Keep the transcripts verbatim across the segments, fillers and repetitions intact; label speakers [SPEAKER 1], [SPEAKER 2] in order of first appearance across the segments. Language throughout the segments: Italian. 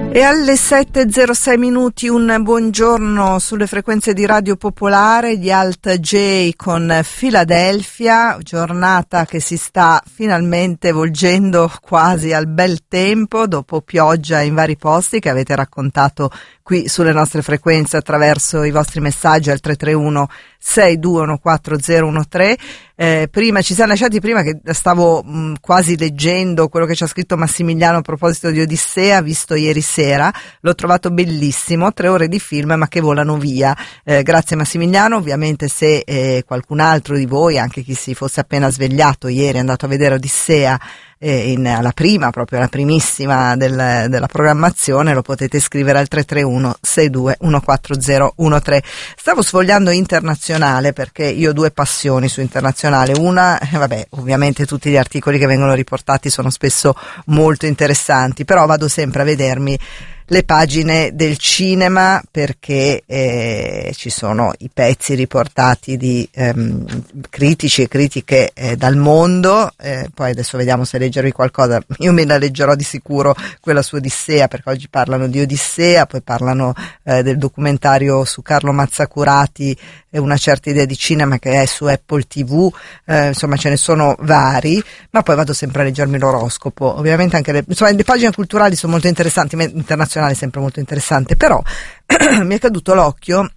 [SPEAKER 1] E alle sette e zero sei minuti un buongiorno sulle frequenze di Radio Popolare, gli Alt J con Philadelphia, giornata che si sta finalmente volgendo quasi al bel tempo dopo pioggia in vari posti che avete raccontato qui sulle nostre frequenze attraverso i vostri messaggi al tre tre uno sei due uno quattro zero uno tre. Eh, prima ci siamo lasciati prima che stavo mh, quasi leggendo quello che ci ha scritto Massimiliano a proposito di Odissea, visto ieri sera, l'ho trovato bellissimo, tre ore di film ma che volano via. Eh, grazie Massimiliano, ovviamente se eh, qualcun altro di voi, anche chi si fosse appena svegliato ieri è andato a vedere Odissea eh, in, alla prima, proprio la primissima del, della programmazione, lo potete scrivere al tre tre uno sei due uno quattro zero uno tre. Stavo sfogliando Internazionale perché io ho due passioni su Internazionale. Una, eh, vabbè, ovviamente tutti gli articoli che vengono riportati sono spesso molto interessanti, però vado sempre a vedermi le pagine del cinema perché eh, ci sono i pezzi riportati di ehm, critici e critiche eh, dal mondo, eh, poi adesso vediamo se leggervi qualcosa, io me la leggerò di sicuro quella su Odissea perché oggi parlano di Odissea, poi parlano eh, del documentario su Carlo Mazzacurati e una certa idea di cinema che è su Apple tivù, eh, insomma ce ne sono vari, ma poi vado sempre a leggermi l'oroscopo, ovviamente anche le, insomma, le pagine culturali sono molto interessanti, internazionali è sempre molto interessante, però mi è caduto l'occhio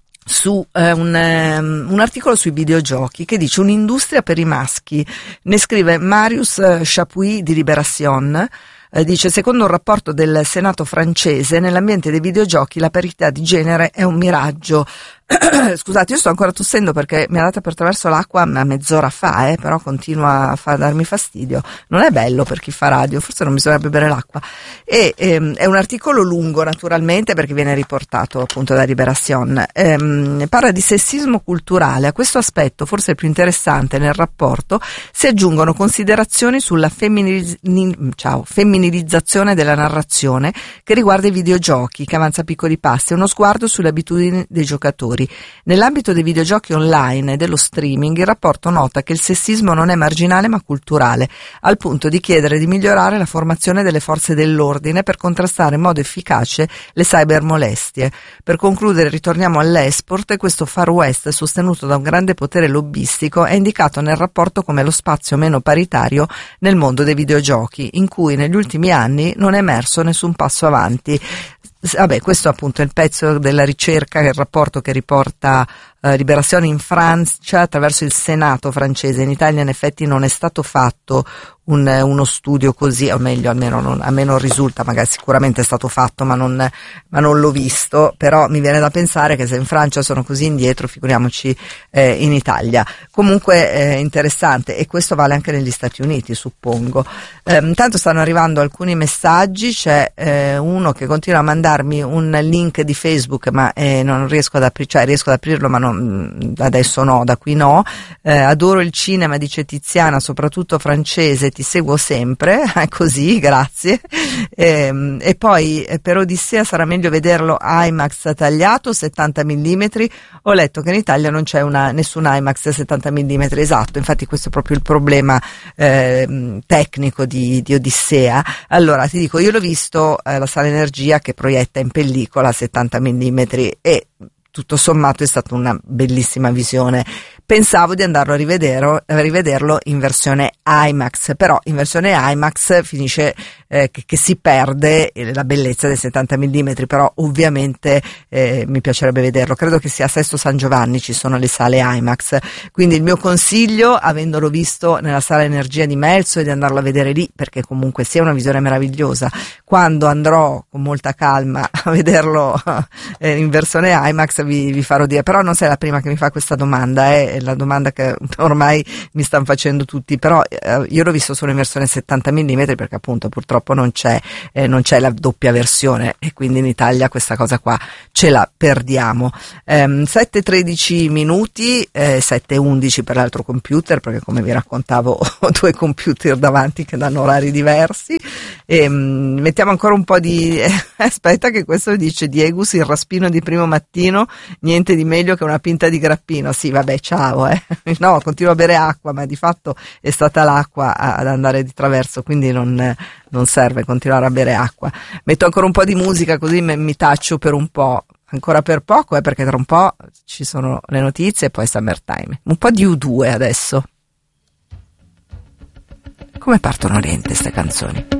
[SPEAKER 1] su eh, un, um, un articolo sui videogiochi che dice un'industria per i maschi, ne scrive Marius Chapuis di Libération. Eh, dice, secondo un rapporto del Senato francese, nell'ambiente dei videogiochi la parità di genere è un miraggio. Scusate, io sto ancora tossendo perché mi è andata per attraverso l'acqua a mezz'ora fa, eh, però continua a far darmi fastidio. Non è bello per chi fa radio, forse non bisognerebbe bere l'acqua. E ehm, è un articolo lungo naturalmente perché viene riportato appunto da Libération. Ehm, parla di sessismo culturale. A questo aspetto, forse il più interessante nel rapporto, si aggiungono considerazioni sulla femminiliz- ciao, femminilizzazione della narrazione che riguarda i videogiochi, che avanza piccoli passi, uno sguardo sulle abitudini dei giocatori. Nell'ambito dei videogiochi online e dello streaming, il rapporto nota che il sessismo non è marginale ma culturale, al punto di chiedere di migliorare la formazione delle forze dell'ordine per contrastare in modo efficace le cybermolestie. Per concludere, ritorniamo all'esport e questo Far West, sostenuto da un grande potere lobbistico, è indicato nel rapporto come lo spazio meno paritario nel mondo dei videogiochi, in cui negli ultimi anni non è emerso nessun passo avanti. Vabbè, questo appunto è il pezzo della ricerca, il rapporto che riporta eh, Libération in Francia attraverso il Senato francese. In Italia in effetti non è stato fatto un, uno studio così, o meglio almeno non, a me non risulta, magari sicuramente è stato fatto ma non, ma non l'ho visto, però mi viene da pensare che se in Francia sono così indietro figuriamoci eh, in Italia. Comunque è eh, interessante, e questo vale anche negli Stati Uniti suppongo. Eh, intanto stanno arrivando alcuni messaggi, c'è eh, uno che continua a mandarmi un link di Facebook ma eh, non riesco ad aprire, cioè riesco ad aprirlo ma non, adesso no, da qui no. Eh, adoro il cinema, dice Tiziana, soprattutto francese, ti seguo sempre, è così, grazie. E, e poi eh, per Odissea sarà meglio vederlo IMAX tagliato settanta millimetri, ho letto che in Italia non c'è una, nessun IMAX settanta millimetri, esatto, infatti questo è proprio il problema eh, tecnico di, di Odissea. Allora ti dico, io l'ho visto eh, la Sala Energia che proietta in pellicola a settanta millimetri e tutto sommato è stata una bellissima visione. Pensavo di andarlo a rivederlo, a rivederlo in versione IMAX, però in versione IMAX finisce eh, che, che si perde la bellezza dei settanta millimetri, però ovviamente eh, mi piacerebbe vederlo. Credo che sia a Sesto San Giovanni ci sono le sale IMAX, quindi il mio consiglio, avendolo visto nella Sala Energia di Melzo, è di andarlo a vedere lì, perché comunque sia una visione meravigliosa. Quando andrò con molta calma a vederlo eh, in versione IMAX vi, vi farò dire, però non sei la prima che mi fa questa domanda, eh. La domanda che ormai mi stanno facendo tutti, però eh, io l'ho visto solo in versione settanta millimetri perché appunto purtroppo non c'è eh, non c'è la doppia versione e quindi in Italia questa cosa qua ce la perdiamo. ehm, sette e tredici minuti, eh, sette e undici per l'altro computer, perché come vi raccontavo ho due computer davanti che danno orari diversi. E, um, mettiamo ancora un po' di eh, aspetta che questo dice Diegus, il raspino di primo mattino niente di meglio che una pinta di grappino. Sì vabbè, ciao scherzavo, eh. No, continuo a bere acqua, ma di fatto è stata l'acqua ad andare di traverso, quindi non, non serve continuare a bere acqua. Metto ancora un po' di musica così mi, mi taccio per un po', ancora per poco, eh, perché tra un po' ci sono le notizie e poi Summertime. Un po' di U due adesso. Come partono lente ste canzoni?